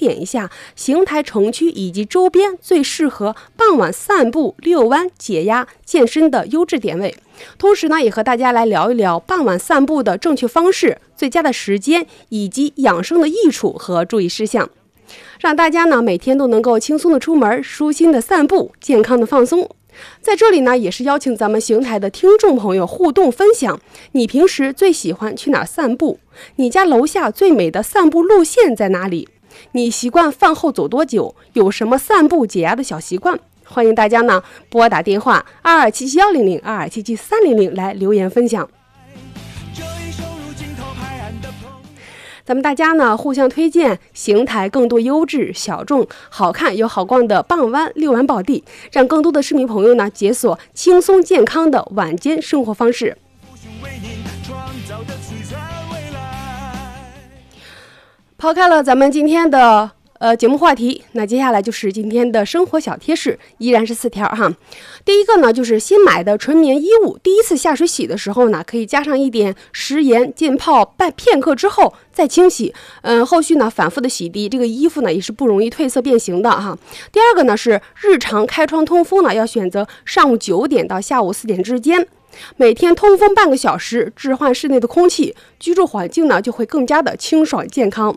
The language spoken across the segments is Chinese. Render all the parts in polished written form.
点一下邢台城区以及周边最适合傍晚散步、遛弯、解压、健身的优质点位。同时呢，也和大家来聊一聊傍晚散步的正确方式、最佳的时间以及养生的益处和注意事项，让大家呢每天都能够轻松的出门，舒心的散步，健康的放松。在这里呢，也是邀请咱们邢台的听众朋友互动分享，你平时最喜欢去哪儿散步？你家楼下最美的散步路线在哪里？你习惯饭后走多久？有什么散步解压的小习惯？欢迎大家呢拨打电话2277-100 2277-300来留言分享。咱们大家呢互相推荐邢台更多优质、小众、好看又好逛的傍湾、遛弯宝地，让更多的市民朋友呢解锁轻松健康的晚间生活方式。抛开了咱们今天的节目话题，那接下来就是今天的生活小贴士，依然是4条哈。第一个呢，就是新买的纯棉衣物，第一次下水洗的时候呢，可以加上一点食盐浸泡片刻之后再清洗。后续呢反复的洗涤，这个衣服呢也是不容易褪色变形的哈。第二个呢是日常开窗通风呢，要选择上午9点到下午4点之间。每天通风半个小时，置换室内的空气，居住环境呢就会更加的清爽健康。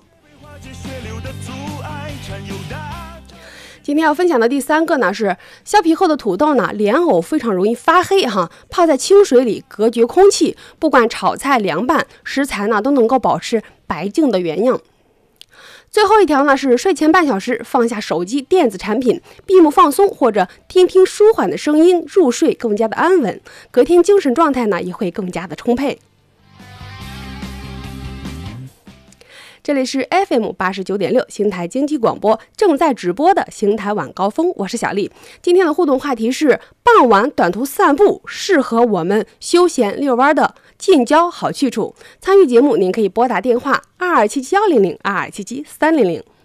今天要分享的第3个呢是削皮后的土豆呢，莲藕非常容易发黑哈，泡在清水里隔绝空气，不管炒菜凉拌，食材呢都能够保持白净的原样。最后一条呢是睡前半小时放下手机电子产品，闭目放松或者听听舒缓的声音，入睡更加的安稳，隔天精神状态呢也会更加的充沛。这里是 FM 89.6邢台经济广播正在直播的邢台晚高峰，我是小丽。今天的互动话题是傍晚短途散步适合我们休闲遛弯的近郊好去处。参与节目您可以拨打电话2277-100 2277-300。